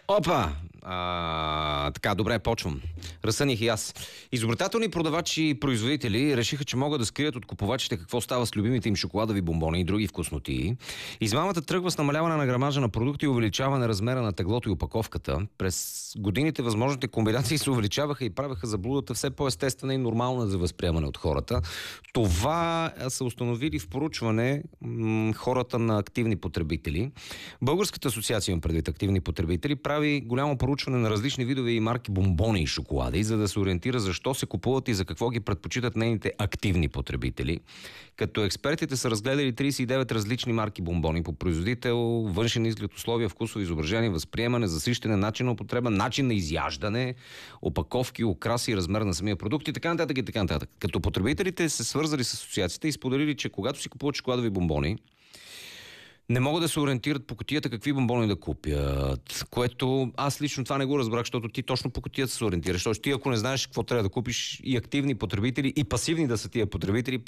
Опа! Така, добре, почвам. Разсъних и аз. Изобретателни продавачи и производители решиха, че могат да скрият от купувачите какво става с любимите им шоколадови бомбони и други вкуснотии. Измамата тръгва с намаляване на грамажа на продукти и увеличаване размера на теглото и опаковката. През годините възможните комбинации се увеличаваха и правеха заблудата все по-естествена и нормална за възприемане от хората. Това са установили в проучване хората на активни потребители. Българската асоциация, имам предвид активни потребители, прави голямо проучване на различни видове и марки бомбони и шоколади, за да се ориентира защо се купуват и за какво ги предпочитат нейните активни потребители. Като експертите са разгледали 39 различни марки бомбони по производител, външен изглед, условия, вкусово изображение, възприемане, засищане, начин на употреба, начин на изяждане, опаковки, украси, размер на самия продукт и така нататък и така нататък. Като потребителите се свързали с асоциацията и споделили, че когато си купуват шоколадови бомбони, не могат да се ориентират по кутията какви бомбони да купят, което аз лично това не го разбрах, защото ти точно по кутията се ориентираш. Защото ти ако не знаеш какво трябва да купиш, и активни потребители, и пасивни да са тия потребители,